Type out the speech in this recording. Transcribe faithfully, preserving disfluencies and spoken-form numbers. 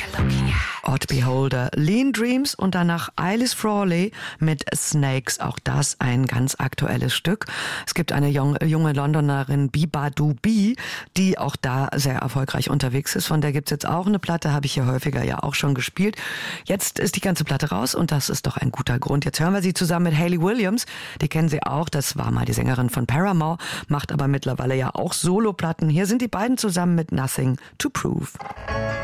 Odd Beholder, Lean Dreams und danach Alice Frawley mit Snakes. Auch das ein ganz aktuelles Stück. Es gibt eine junge Londonerin, Bibadoo B, die auch da sehr erfolgreich unterwegs ist. Von der gibt's jetzt auch eine Platte, habe ich hier häufiger ja auch schon gespielt. Jetzt ist die ganze Platte raus und das ist doch ein guter Grund. Jetzt hören wir sie zusammen mit Hayley Williams. Die kennen Sie auch, das war mal die Sängerin von Paramore, macht aber mittlerweile ja auch Soloplatten. Hier sind die beiden zusammen mit Nothing to Prove.